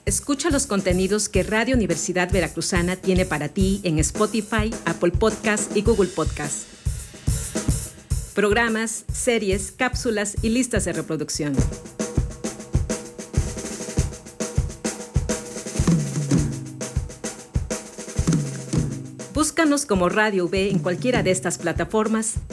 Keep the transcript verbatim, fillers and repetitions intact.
Escucha los contenidos que Radio Universidad Veracruzana tiene para ti en Spotify, Apple Podcast y Google Podcast. Programas, series, cápsulas y listas de reproducción. Búscanos como Radio U V en cualquiera de estas plataformas